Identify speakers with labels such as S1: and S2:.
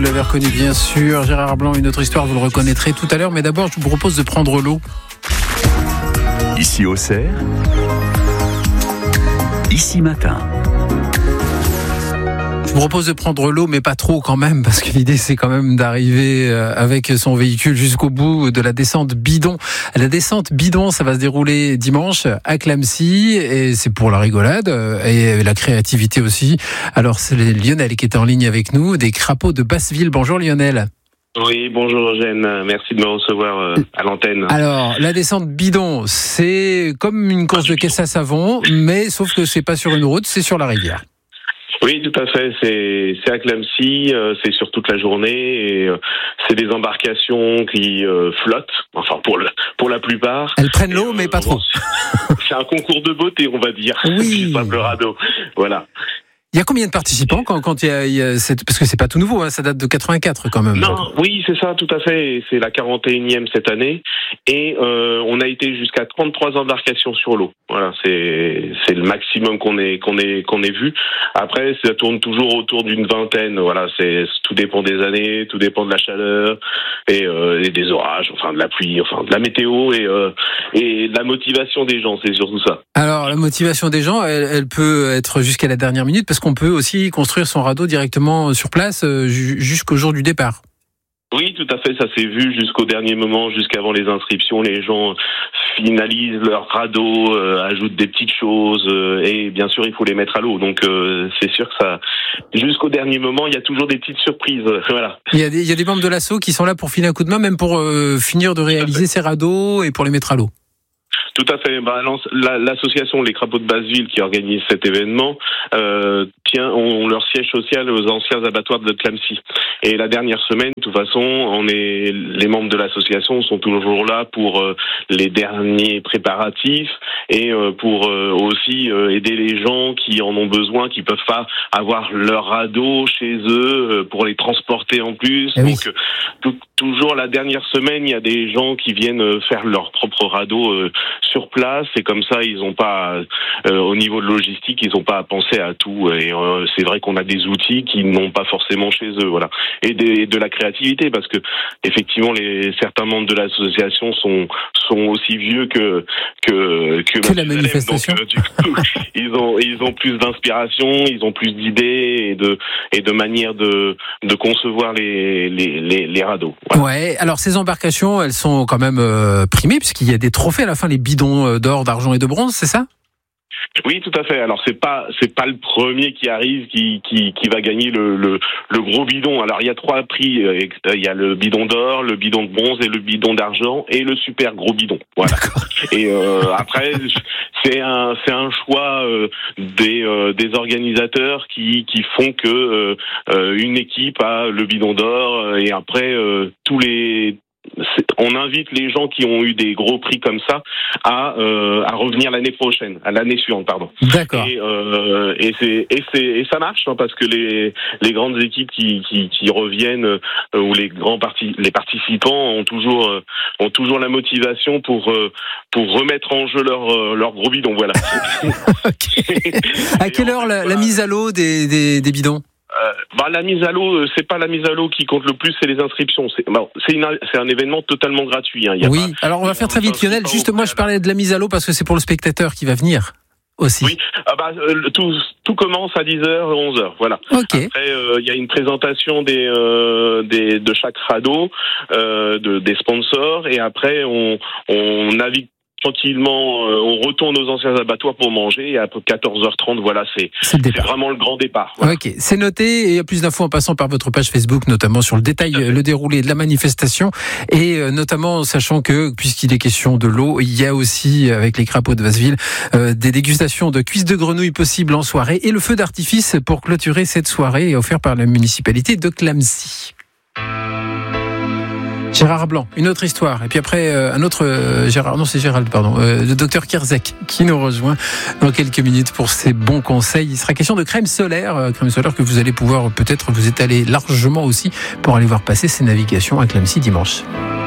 S1: l'avez reconnu bien sûr. Gérard Blanc, une autre histoire, vous le reconnaîtrez tout à l'heure. Mais d'abord, je vous propose de prendre l'eau.
S2: Ici Auxerre, ici matin.
S1: Je vous propose de prendre l'eau, mais pas trop quand même, parce que l'idée c'est quand même d'arriver avec son véhicule jusqu'au bout de la descente bidon. La descente bidon, ça va se dérouler dimanche à Clamecy, et c'est pour la rigolade et la créativité aussi. Alors c'est Lionel qui est en ligne avec nous, des crapauds de Basseville. Bonjour Lionel.
S3: Oui, bonjour Eugène, merci de me recevoir à l'antenne.
S1: Alors, la descente bidon, c'est comme une course de caisse à savon, mais sauf que c'est pas sur une route, c'est sur la rivière.
S3: Oui, tout à fait, c'est à Clamecy, c'est sur toute la journée, et c'est des embarcations qui flottent, enfin pour la plupart.
S1: Elles prennent l'eau, mais pas trop.
S3: C'est un concours de beauté, on va dire,
S1: oui.
S3: du simple radeau, voilà.
S1: Il y a combien de participants quand il y a parce que c'est pas tout nouveau, hein, ça date de 84 quand même.
S3: Non, oui, c'est ça, tout à fait. C'est la 41e cette année, et on a été jusqu'à 33 embarcations sur l'eau. Voilà, c'est le maximum qu'on ait vu. Après, ça tourne toujours autour d'une vingtaine. Voilà, tout dépend des années, tout dépend de la chaleur et des orages, enfin de la pluie, enfin de la météo et de la motivation des gens. C'est surtout ça.
S1: Alors la motivation des gens, elle peut être jusqu'à la dernière minute, parce qu'on peut aussi construire son radeau directement sur place jusqu'au jour du départ.
S3: Oui, tout à fait, ça s'est vu jusqu'au dernier moment, jusqu'avant les inscriptions. Les gens finalisent leur radeau, ajoutent des petites choses, et bien sûr, il faut les mettre à l'eau. Donc, c'est sûr que ça, jusqu'au dernier moment, il y a toujours des petites surprises. Voilà.
S1: Il y a des membres de l'asso qui sont là pour filer un coup de main, même pour finir de réaliser ces radeaux et pour les mettre à l'eau.
S3: Tout à fait. L'association Les Crapauds de Basseville qui organise cet événement ont leur siège social aux anciens abattoirs de Clamecy. Et la dernière semaine, de toute façon, les membres de l'association sont toujours là pour les derniers préparatifs et pour aussi aider les gens qui en ont besoin, qui peuvent pas avoir leur radeau chez eux pour les transporter en plus.
S1: Oui.
S3: Donc toujours la dernière semaine, il y a des gens qui viennent faire leur propre radeau sur place, et comme ça ils n'ont pas au niveau de logistique, ils n'ont pas à penser à tout, et c'est vrai qu'on a des outils qu'ils n'ont pas forcément chez eux, voilà, et de la créativité, parce que effectivement certains membres de l'association sont aussi vieux que
S1: la manifestation.
S3: Donc, du coup, ils ont plus d'inspiration, ils ont plus d'idées et de manières de concevoir les radeaux. Voilà.
S1: Ouais, alors ces embarcations, elles sont quand même primées, puisqu'il y a des trophées à la fin, les bidons d'or, d'argent et de bronze, c'est ça ?
S3: Oui, tout à fait. Alors c'est pas le premier qui arrive qui va gagner le gros bidon. Alors il y a 3 prix. Il y a le bidon d'or, le bidon de bronze et le bidon d'argent et le super gros bidon. Voilà. Et après c'est un choix des organisateurs qui font que une équipe a le bidon d'or, et après on invite les gens qui ont eu des gros prix comme ça à revenir l'année prochaine, à l'année suivante, pardon.
S1: D'accord.
S3: Et ça marche, hein, parce que les grandes équipes qui reviennent ou les participants ont toujours la motivation pour remettre en jeu leur gros bidon, voilà.
S1: Okay. À quelle heure la mise à l'eau des bidons ?
S3: La mise à l'eau, c'est pas la mise à l'eau qui compte le plus, c'est les inscriptions. C'est un événement totatalement gratuit. Hein.
S1: Oui, alors on va faire très vite, Lionel. Juste, moi je parlais de la mise à l'eau parce que c'est pour le spectateur qui va venir aussi.
S3: Oui, tout commence à 10h, 11h, voilà.
S1: Okay.
S3: Après, il y a une présentation de chaque radeau, des sponsors, et après on navigue tranquillement, on retourne aux anciens abattoirs pour manger, et à 14h30, voilà, c'est vraiment le grand départ. Voilà.
S1: Ok, c'est noté, et il y a plus d'infos en passant par votre page Facebook, notamment sur le détail, le déroulé de la manifestation, et notamment sachant que, puisqu'il est question de l'eau, il y a aussi, avec les crapauds de Basseville, des dégustations de cuisses de grenouille possibles en soirée, et le feu d'artifice pour clôturer cette soirée, offert par la municipalité de Clamecy. Gérard Blanc, une autre histoire. Et puis après, un autre le docteur Kierzek qui nous rejoint dans quelques minutes pour ses bons conseils. Il sera question de crème solaire que vous allez pouvoir peut-être vous étaler largement aussi pour aller voir passer ces navigations à Clamecy dimanche.